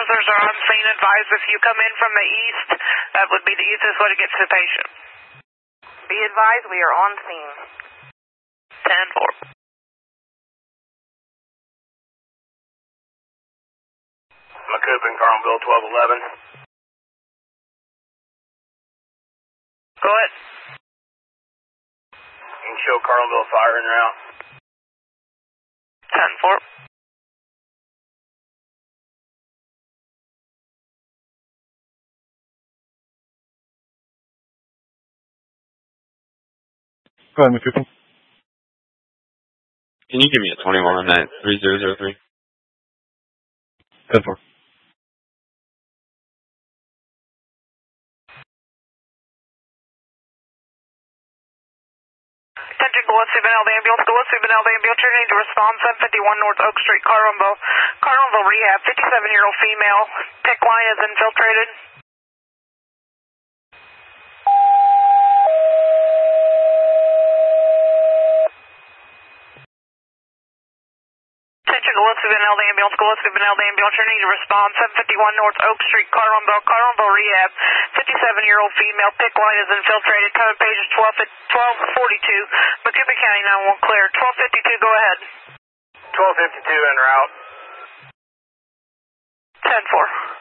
officers are on scene. Advise if you come in from the east, that would be the easiest way to get to the patient. Be advised, we are on scene. 10-4. McCoopin, Carlinville, 1211. Go ahead. You can show Carlinville fire en route. 10-4. Go ahead, McCoopin. Can you give me a 21 at 3003? 10-4. Attention, Gillespie Benel, the ambulance. Gillespie Benel, the ambulance. You need to respond. 751 North Oak Street, Carlinville. Carlinville Rehab. 57-year-old female. PIC line is infiltrated. Attention, Gillespie Benel, the ambulance. Gillespie Benel, the ambulance. You need to respond. 751 North Oak Street, Carlinville. Carlinville Rehab. 57-year-old female. PIC line is infiltrated. Code page is 1242. McCoopin County 911 clear. 1252, go ahead. 1252 en route. 10-4.